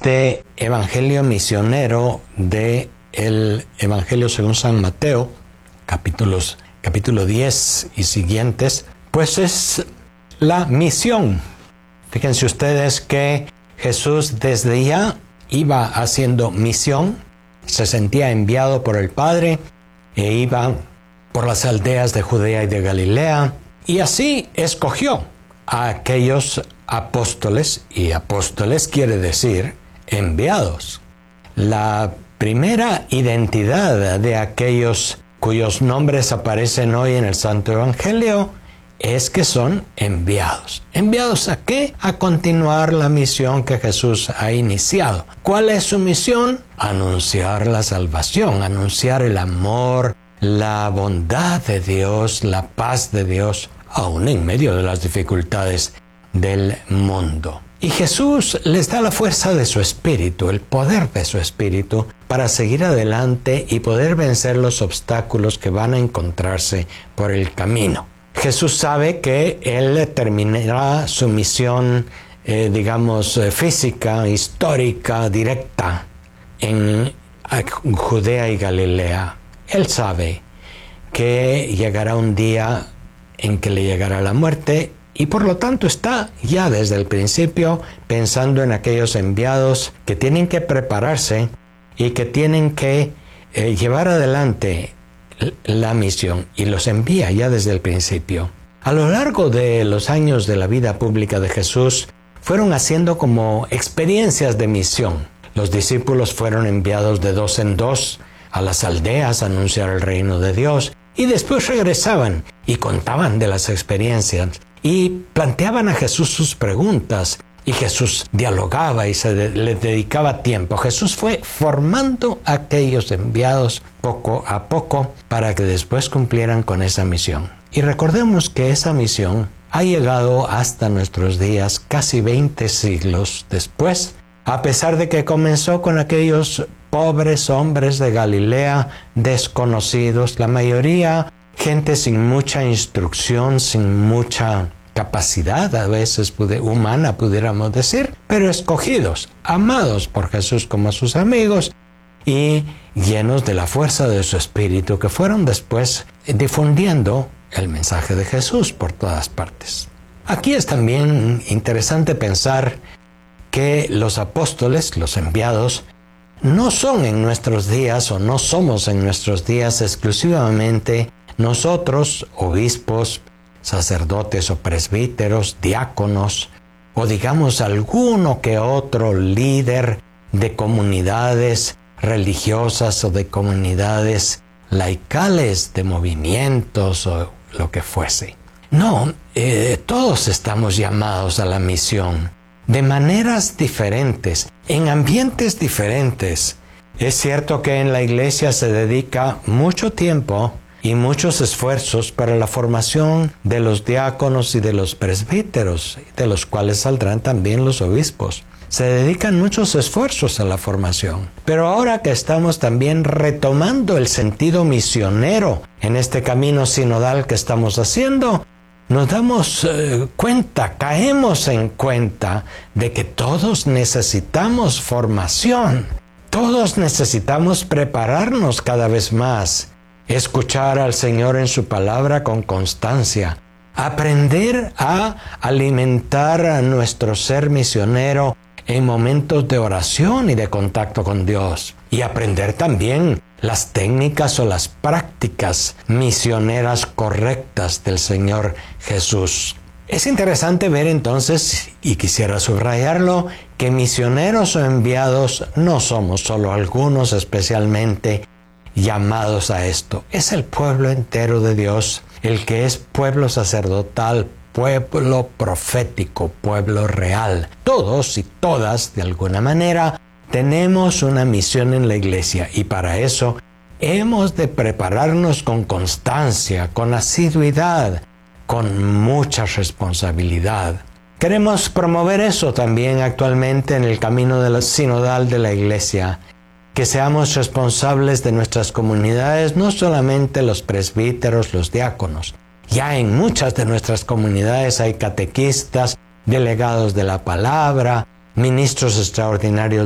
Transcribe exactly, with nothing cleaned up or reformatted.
este evangelio misionero de el Evangelio según San Mateo, capítulos, capítulo diez y siguientes, pues es la misión. Fíjense ustedes que Jesús desde ya iba haciendo misión, se sentía enviado por el Padre e iba por las aldeas de Judea y de Galilea, y así escogió a aquellos apóstoles, y apóstoles quiere decir enviados. La primera identidad de aquellos cuyos nombres aparecen hoy en el Santo Evangelio es que son enviados. ¿Enviados a qué? A continuar la misión que Jesús ha iniciado. ¿Cuál es su misión? Anunciar la salvación, anunciar el amor, la bondad de Dios, la paz de Dios, aún en medio de las dificultades del mundo. Y Jesús les da la fuerza de su espíritu, el poder de su espíritu, para seguir adelante y poder vencer los obstáculos que van a encontrarse por el camino. Jesús sabe que Él terminará su misión, eh, digamos, física, histórica, directa, en Judea y Galilea. Él sabe que llegará un día en que le llegará la muerte, y por lo tanto está ya desde el principio pensando en aquellos enviados que tienen que prepararse y que tienen que eh, llevar adelante la misión, y los envía ya desde el principio. A lo largo de los años de la vida pública de Jesús, fueron haciendo como experiencias de misión. Los discípulos fueron enviados de dos en dos a las aldeas a anunciar el reino de Dios, y después regresaban y contaban de las experiencias y planteaban a Jesús sus preguntas, y Jesús dialogaba y se de, le dedicaba tiempo. Jesús fue formando a aquellos enviados poco a poco para que después cumplieran con esa misión. Y recordemos que esa misión ha llegado hasta nuestros días, casi veinte siglos después, a pesar de que comenzó con aquellos pobres hombres de Galilea desconocidos, la mayoría gente sin mucha instrucción, sin mucha capacidad a veces humana, pudiéramos decir, pero escogidos, amados por Jesús como sus amigos y llenos de la fuerza de su espíritu, que fueron después difundiendo el mensaje de Jesús por todas partes. Aquí es también interesante pensar que los apóstoles, los enviados, no son en nuestros días o no somos en nuestros días exclusivamente nosotros, obispos, sacerdotes o presbíteros, diáconos, o digamos alguno que otro líder de comunidades religiosas o de comunidades laicales, de movimientos o lo que fuese. No, eh, todos estamos llamados a la misión de maneras diferentes, en ambientes diferentes. Es cierto que en la iglesia se dedica mucho tiempo y muchos esfuerzos para la formación de los diáconos y de los presbíteros, de los cuales saldrán también los obispos. Se dedican muchos esfuerzos a la formación. Pero ahora que estamos también retomando el sentido misionero en este camino sinodal que estamos haciendo, nos damos eh, cuenta, caemos en cuenta de que todos necesitamos formación. Todos necesitamos prepararnos cada vez más. Escuchar al Señor en su palabra con constancia, aprender a alimentar a nuestro ser misionero en momentos de oración y de contacto con Dios, y aprender también las técnicas o las prácticas misioneras correctas del Señor Jesús. Es interesante ver entonces, y quisiera subrayarlo, que misioneros o enviados no somos solo algunos especialmente llamados a esto. Es el pueblo entero de Dios, el que es pueblo sacerdotal, pueblo profético, pueblo real. Todos y todas, de alguna manera, tenemos una misión en la iglesia, y para eso hemos de prepararnos con constancia, con asiduidad, con mucha responsabilidad. Queremos promover eso también actualmente en el camino de la sinodal de la iglesia, que seamos responsables de nuestras comunidades, no solamente los presbíteros, los diáconos. Ya en muchas de nuestras comunidades hay catequistas, delegados de la palabra, ministros extraordinarios